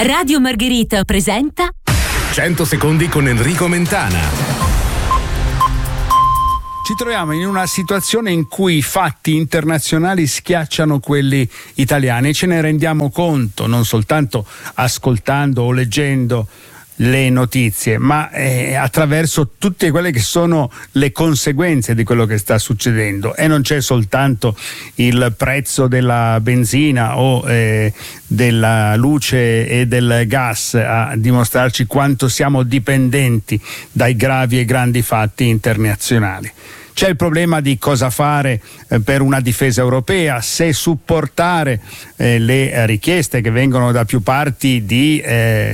Radio Margherita presenta 100 secondi con Enrico Mentana. Ci troviamo in una situazione in cui i fatti internazionali schiacciano quelli italiani e ce ne rendiamo conto non soltanto ascoltando o leggendo le notizie, ma attraverso tutte quelle che sono le conseguenze di quello che sta succedendo. E non c'è soltanto il prezzo della benzina o della luce e del gas a dimostrarci quanto siamo dipendenti dai gravi e grandi fatti internazionali. C'è il problema di cosa fare per una difesa europea, se supportare le richieste che vengono da più parti di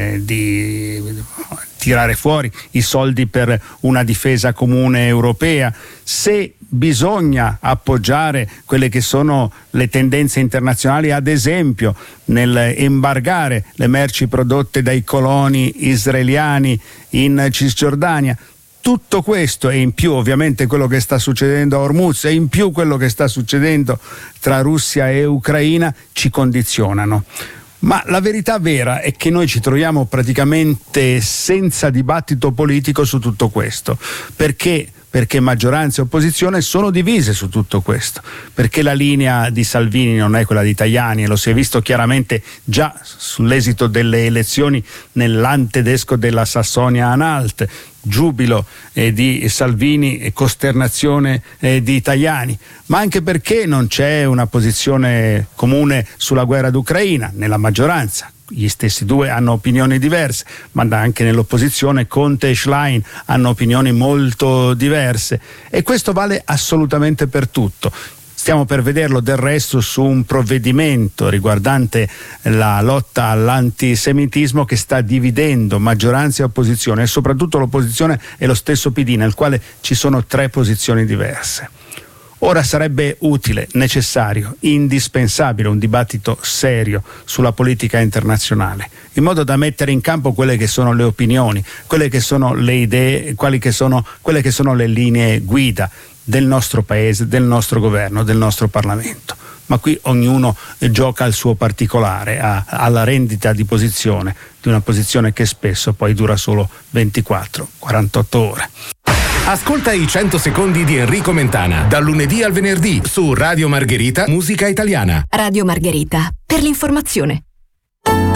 tirare fuori i soldi per una difesa comune europea, se bisogna appoggiare quelle che sono le tendenze internazionali, ad esempio nel embargare le merci prodotte dai coloni israeliani in Cisgiordania. Tutto questo e in più ovviamente quello che sta succedendo a Hormuz e in più quello che sta succedendo tra Russia e Ucraina ci condizionano. Ma la verità vera è che noi ci troviamo praticamente senza dibattito politico su tutto questo. Perché maggioranza e opposizione sono divise su tutto questo, perché la linea di Salvini non è quella di Tajani e lo si è visto chiaramente già sull'esito delle elezioni nell'Land tedesco della Sassonia-Anhalt, giubilo di Salvini e costernazione di Tajani, ma anche perché non c'è una posizione comune sulla guerra d'Ucraina nella maggioranza. Gli stessi due hanno opinioni diverse, ma anche nell'opposizione Conte e Schlein hanno opinioni molto diverse e questo vale assolutamente per tutto. Stiamo per vederlo del resto su un provvedimento riguardante la lotta all'antisemitismo che sta dividendo maggioranza e opposizione, e soprattutto l'opposizione e lo stesso PD, nel quale ci sono 3 posizioni diverse. Ora sarebbe utile, necessario, indispensabile un dibattito serio sulla politica internazionale, in modo da mettere in campo quelle che sono le opinioni, quelle che sono le idee, quelle che sono le linee guida del nostro paese, del nostro governo, del nostro Parlamento. Ma qui ognuno gioca al suo particolare, alla rendita di posizione, di una posizione che spesso poi dura solo 24-48 ore. Ascolta i 100 secondi di Enrico Mentana, dal lunedì al venerdì, su Radio Margherita, Musica Italiana. Radio Margherita, per l'informazione.